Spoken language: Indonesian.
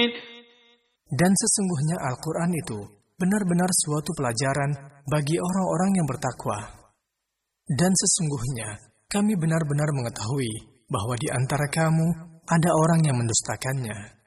Dan sesungguhnya Al-Quran itu benar-benar suatu pelajaran bagi orang-orang yang bertakwa. Dan sesungguhnya kami benar-benar mengetahui bahwa di antara kamu ada orang yang mendustakannya.